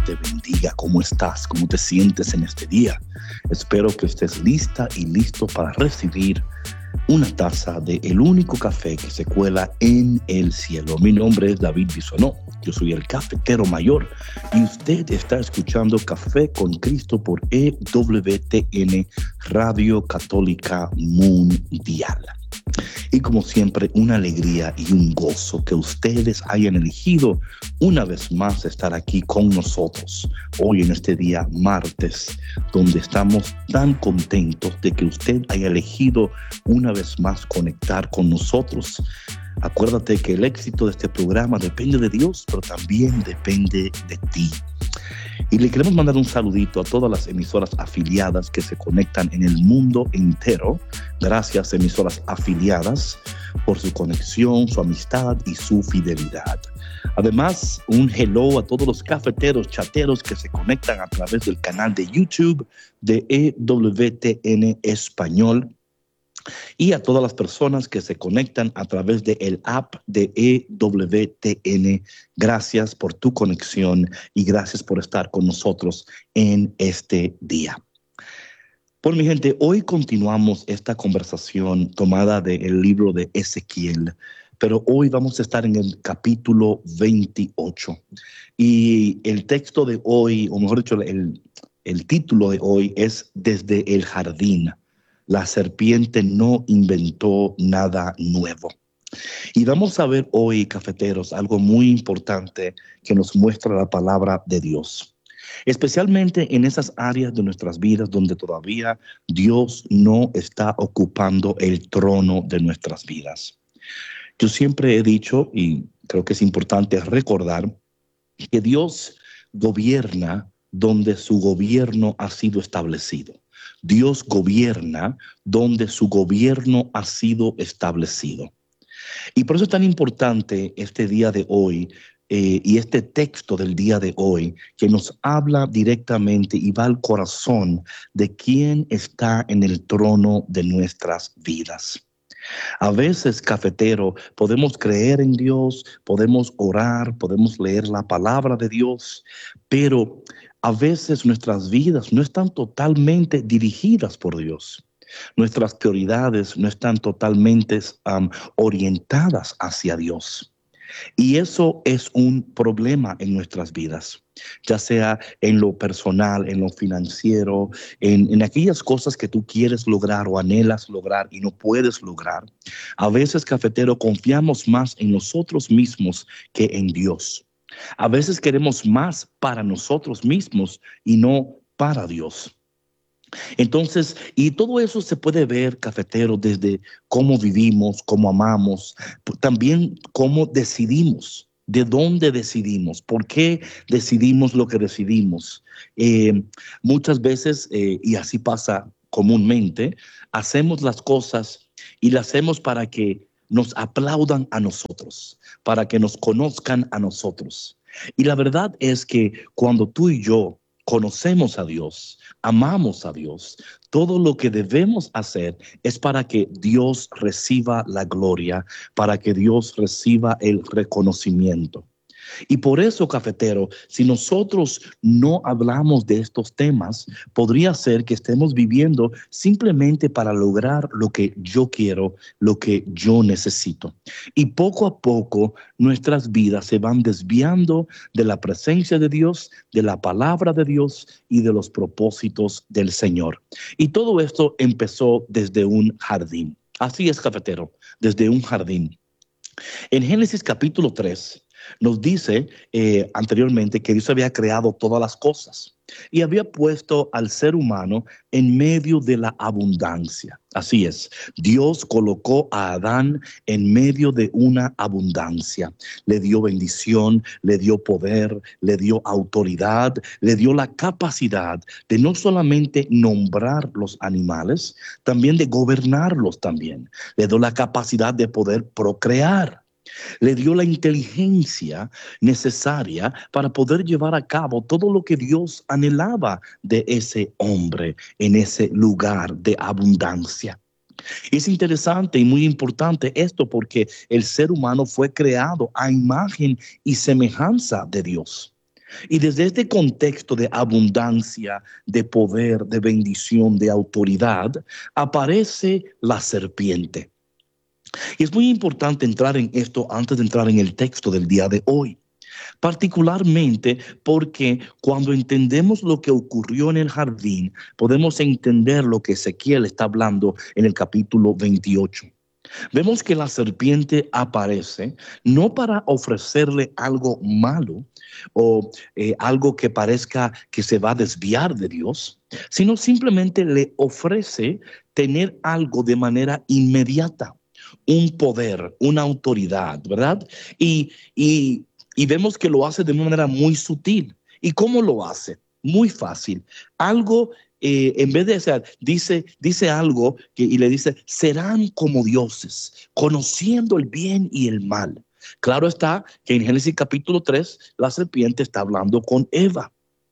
te bendiga. ¿Cómo estás? ¿Cómo te sientes en este día? Espero que estés lista y listo para recibir una taza de el único café que se cuela en el cielo. Mi nombre es David Bisonó. Yo soy el cafetero mayor y usted está escuchando Café con Cristo por EWTN Radio Católica Mundial. Y como siempre, una alegría y un gozo que ustedes hayan elegido una vez más estar aquí con nosotros hoy en este día martes, donde estamos tan contentos de que usted haya elegido una vez más conectar con nosotros. Acuérdate que el éxito de este programa depende de Dios, pero también depende de ti. Y le queremos mandar un saludito a todas las emisoras afiliadas que se conectan en el mundo entero. Gracias, emisoras afiliadas, por su conexión, su amistad y su fidelidad. Además, un hello a todos los cafeteros, chateros que se conectan a través del canal de YouTube de EWTN Español. Y a todas las personas que se conectan a través del app de EWTN. Gracias por tu conexión y gracias por estar con nosotros en este día. Pues mi gente, hoy continuamos esta conversación tomada del libro de Ezequiel, pero hoy vamos a estar en el capítulo 28. Y el texto de hoy, o mejor dicho, el título de hoy es Desde el Jardín. La serpiente no inventó nada nuevo. Y vamos a ver hoy, cafeteros, algo muy importante que nos muestra la palabra de Dios. Especialmente en esas áreas de nuestras vidas donde todavía Dios no está ocupando el trono de nuestras vidas. Yo siempre he dicho, y creo que es importante recordar, que Dios gobierna donde su gobierno ha sido establecido. Dios gobierna donde su gobierno ha sido establecido. Y por eso es tan importante este día de hoy y este texto del día de hoy que nos habla directamente y va al corazón de quién está en el trono de nuestras vidas. A veces, cafetero, podemos creer en Dios, podemos orar, podemos leer la palabra de Dios, pero a veces nuestras vidas no están totalmente dirigidas por Dios. Nuestras prioridades no están totalmente orientadas hacia Dios. Y eso es un problema en nuestras vidas, ya sea en lo personal, en lo financiero, en aquellas cosas que tú quieres lograr o anhelas lograr y no puedes lograr. A veces, cafetero, confiamos más en nosotros mismos que en Dios. A veces queremos más para nosotros mismos y no para Dios. Entonces, y todo eso se puede ver, cafetero, desde cómo vivimos, cómo amamos, también cómo decidimos, de dónde decidimos, por qué decidimos lo que decidimos. Muchas veces, y así pasa comúnmente, hacemos las cosas y las hacemos para que nos aplaudan a nosotros, para que nos conozcan a nosotros. Y la verdad es que cuando tú y yo conocemos a Dios, amamos a Dios, todo lo que debemos hacer es para que Dios reciba la gloria, para que Dios reciba el reconocimiento. Y por eso, cafetero, si nosotros no hablamos de estos temas, podría ser que estemos viviendo simplemente para lograr lo que yo quiero, lo que yo necesito. Y poco a poco nuestras vidas se van desviando de la presencia de Dios, de la palabra de Dios y de los propósitos del Señor. Y todo esto empezó desde un jardín. Así es, cafetero, desde un jardín. En Génesis capítulo 3, nos dice anteriormente que Dios había creado todas las cosas y había puesto al ser humano en medio de la abundancia. Así es, Dios colocó a Adán en medio de una abundancia. Le dio bendición, le dio poder, le dio autoridad, le dio la capacidad de no solamente nombrar los animales, también de gobernarlos también. Le dio la capacidad de poder procrear. Le dio la inteligencia necesaria para poder llevar a cabo todo lo que Dios anhelaba de ese hombre en ese lugar de abundancia. Es interesante y muy importante esto porque el ser humano fue creado a imagen y semejanza de Dios. Y desde este contexto de abundancia, de poder, de bendición, de autoridad, aparece la serpiente. Y es muy importante entrar en esto antes de entrar en el texto del día de hoy, particularmente porque cuando entendemos lo que ocurrió en el jardín, podemos entender lo que Ezequiel está hablando en el capítulo 28. Vemos que la serpiente aparece no para ofrecerle algo malo o algo que parezca que se va a desviar de Dios, sino simplemente le ofrece tener algo de manera inmediata, un poder, una autoridad, ¿verdad? Y, y, y vemos que lo hace de una manera muy sutil. ¿Y cómo lo hace? Muy fácil. Algo en vez de ser, dice algo y le dice, serán como dioses, conociendo el bien y el mal. Claro está que en Génesis capítulo 3, la serpiente está hablando con Eva.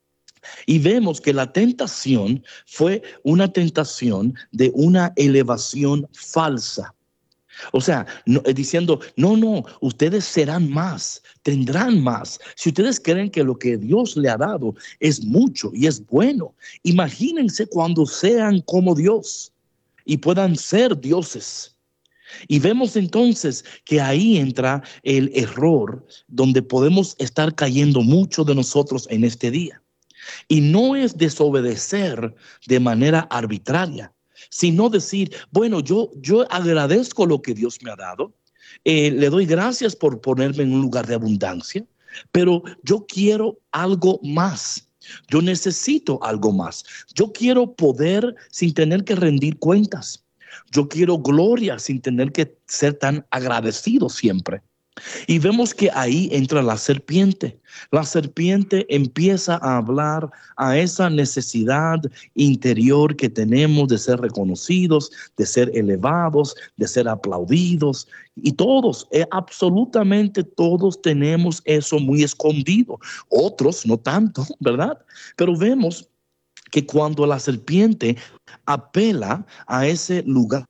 Y vemos que la tentación fue una tentación de una elevación falsa. O sea, diciendo, no, ustedes serán más, tendrán más. Si ustedes creen que lo que Dios le ha dado es mucho y es bueno, imagínense cuando sean como Dios y puedan ser dioses. Y vemos entonces que ahí entra el error donde podemos estar cayendo mucho de nosotros en este día. Y no es desobedecer de manera arbitraria, sino decir, bueno, yo agradezco lo que Dios me ha dado, le doy gracias por ponerme en un lugar de abundancia, pero yo quiero algo más. Yo necesito algo más. Yo quiero poder sin tener que rendir cuentas. Yo quiero gloria sin tener que ser tan agradecido siempre. Y vemos que ahí entra la serpiente. La serpiente empieza a hablar a esa necesidad interior que tenemos de ser reconocidos, de ser elevados, de ser aplaudidos. Y todos, absolutamente todos tenemos eso muy escondido. Otros no tanto, ¿verdad? Pero vemos que cuando la serpiente apela a ese lugar,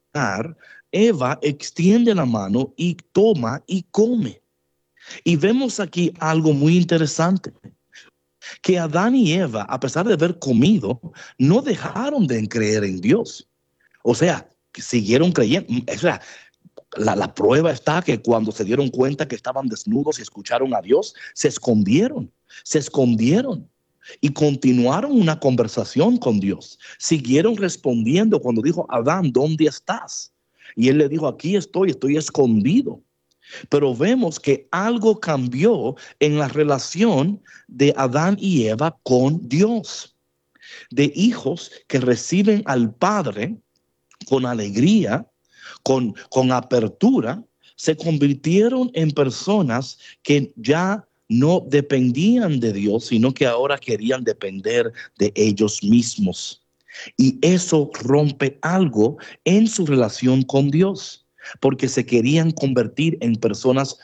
Eva extiende la mano y toma y come. Y vemos aquí algo muy interesante, que Adán y Eva, a pesar de haber comido, no dejaron de creer en Dios. O sea, siguieron creyendo. O sea, la prueba está que cuando se dieron cuenta que estaban desnudos y escucharon a Dios, se escondieron y continuaron una conversación con Dios. Siguieron respondiendo cuando dijo, Adán, ¿dónde estás? Y él le dijo, aquí estoy escondido. Pero vemos que algo cambió en la relación de Adán y Eva con Dios. De hijos que reciben al Padre con alegría, con apertura, se convirtieron en personas que ya no dependían de Dios, sino que ahora querían depender de ellos mismos. Y eso rompe algo en su relación con Dios, porque se querían convertir en personas